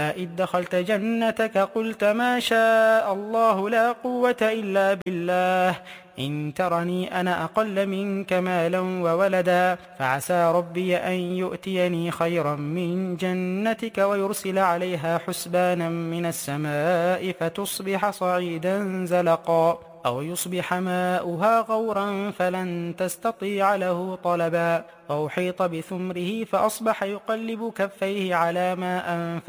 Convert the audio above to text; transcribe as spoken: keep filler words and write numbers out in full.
إذ دخلت جنتك قلت ما شاء الله لا قوة إلا بالله إن ترني أنا أقل منك مالا وولدا فعسى ربي أن يؤتيني خيرا من جنتك ويرسل عليها حسبانا من السماء فتصبح صعيدا زلقا أو يصبح ماؤها غورا فلن تستطيع له طلبا. وأحيط بثمره فأصبح يقلب كفيه على ما أنفق